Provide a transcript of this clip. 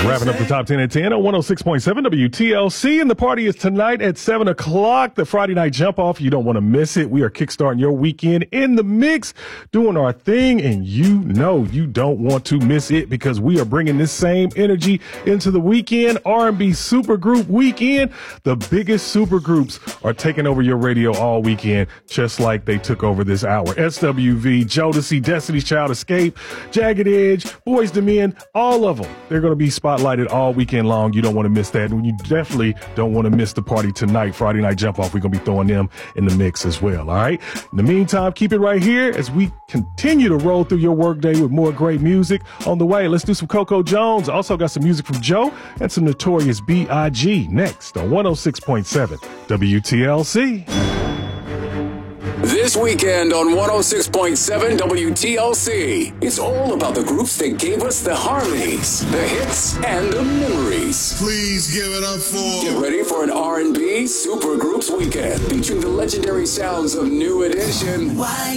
Wrapping up the top 10 at 10 on 106.7 WTLC. And the party is tonight at 7 o'clock. The Friday night jump off. You don't want to miss it. We are kickstarting your weekend in the mix, doing our thing. And you know you don't want to miss it because we are bringing this same energy into the weekend. R&B Supergroup Weekend. The biggest supergroups are taking over your radio all weekend, just like they took over this hour. SWV, Jodeci, Destiny's Child, Escape, Jagged Edge, Boyz II Men, all of them. They're going to be spotlighted all weekend long. You don't want to miss that. And you definitely don't want to miss the party tonight. Friday night jump off. We're going to be throwing them in the mix as well. All right. In the meantime, keep it right here as we continue to roll through your workday with more great music on the way. Let's do some Coco Jones. Also got some music from Joe and some Notorious B.I.G. next on 106.7 WTLC. This weekend on 106.7 WTLC, it's all about the groups that gave us the harmonies, the hits, and the memories. Please give it up for... Get ready for an R&B Supergroups Weekend featuring the legendary sounds of New Edition. Why?